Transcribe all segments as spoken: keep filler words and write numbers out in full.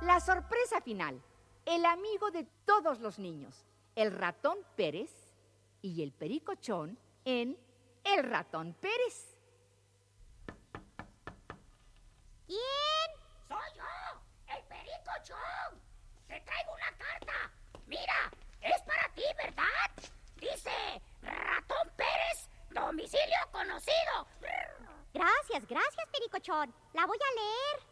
La sorpresa final. El amigo de todos los niños, el ratón Pérez y el pericochón en El ratón Pérez. ¿Quién? ¡Soy yo! ¡El pericochón! ¡Te traigo una carta! ¡Mira! Es para ti, ¿verdad? Dice Ratón Pérez, domicilio conocido. Gracias, gracias, pericochón. La voy a leer.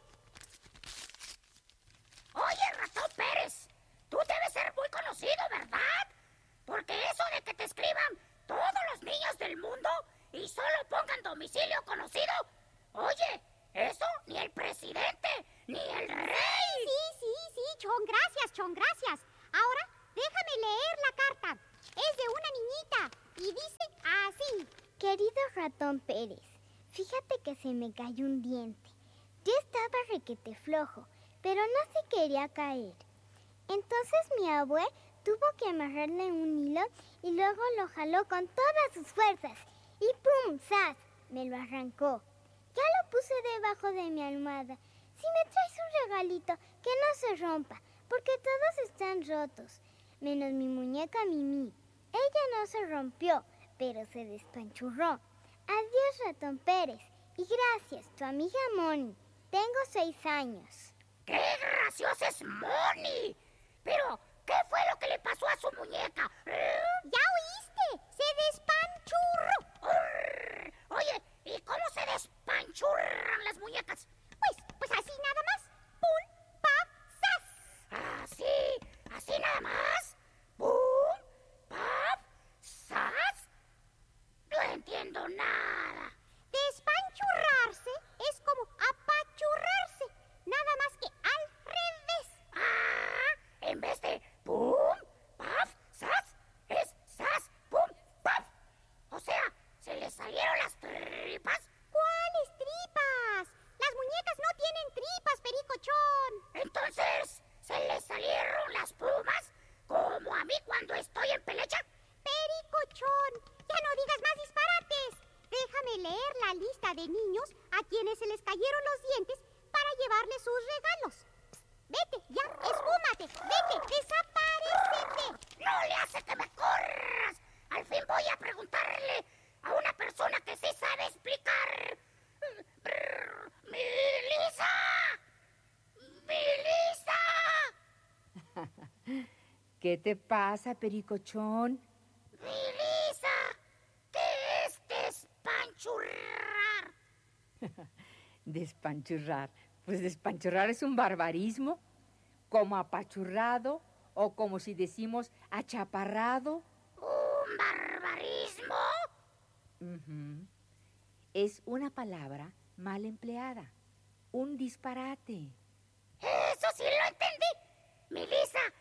Oye, Ratón Pérez, tú debes ser muy conocido, ¿verdad? Porque eso de que te escriban todos los niños del mundo y solo pongan domicilio conocido, oye, eso ni el presidente ni el rey. Sí, sí, sí, Chon, gracias, Chon, gracias. Ahora, déjame leer la carta. Es de una niñita y dice así. Querido ratón Pérez, fíjate que se me cayó un diente. Yo estaba requete flojo, pero no se quería caer. Entonces mi abue tuvo que amarrarle un hilo y luego lo jaló con todas sus fuerzas. Y ¡pum! ¡Zas! Me lo arrancó. Ya lo puse debajo de mi almohada. Si me traes un regalito, que no se rompa, porque todos están rotos, menos mi muñeca Mimi. Ella no se rompió, pero se despanchurró. Adiós, ratón Pérez. Y gracias, tu amiga Moni. Tengo seis años. ¡Qué graciosa es Moni! Pero, ¿qué fue lo que le pasó a su muñeca? ¿Ya oíste? ¡Se despanchurró! Urr. Oye, ¿y cómo se despanchurran las muñecas? Pues, pues así nada más. ¡Pum! ¡Paf! ¡Sas! ¿Así? ¿Así nada más? ¡Pum! ¡Paf! ¡Sas! No entiendo nada. Despanchurrarse es como apachurrarse, nada más que al revés. Ah, en vez de pum, paf, sas, es sas, pum, paf. O sea, ¿se le salieron las tripas? ¿Cuáles tripas? Las muñecas no tienen tripas, pericochón. Entonces, ¿se le salieron las plumas? Como a mí cuando estoy en pelecha. Pericochón, ya no digas más disparates. Déjame leer la lista de niños a quienes se les cayeron los dientes para llevarles sus regalos. Psst, vete, ya, esfúmate, vete, desaparécete. No le hace que me corras. Al fin voy a preguntarle a una persona que sí sabe explicar. ¡Melissa! ¡Melissa! ¿Qué te pasa, pericochón? ¡Melissa! ¿Qué es despanchurrar? Despanchurrar. Pues despanchurrar es un barbarismo, como apachurrado o como si decimos achaparrado. ¿Un barbarismo? Uh-huh. Es una palabra mal empleada, un disparate. Eso sí lo entendí. Melissa,